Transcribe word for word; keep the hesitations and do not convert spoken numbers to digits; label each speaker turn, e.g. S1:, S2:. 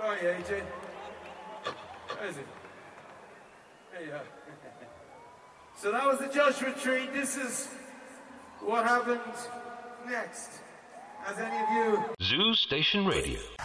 S1: are you, A J? Where is it? There you are. So that was the Joshua Tree. This is what happened next. As any of you...
S2: Zoo Station Radio.